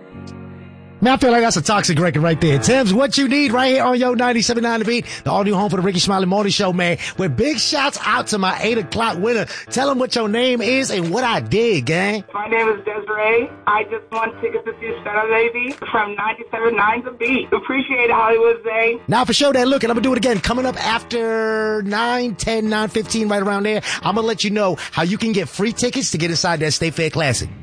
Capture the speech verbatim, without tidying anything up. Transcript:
Man, I feel like that's a toxic record right there. Tim's What You Need right here on Yo ninety-seven point nine The Beat, the all-new home for the Ricky Smiley Morning Show, man. With big shouts out to my eight o'clock winner. Tell them what your name is and what I did, gang. My name is Desiree. I just won tickets to see Stunner Lady from ninety-seven point nine The Beat. Appreciate it, Hollywood Zay. Now for sure that look, and I'm going to do it again. Coming up after nine, ten, nine fifteen, right around there, I'm going to let you know how you can get free tickets to get inside that State Fair Classic.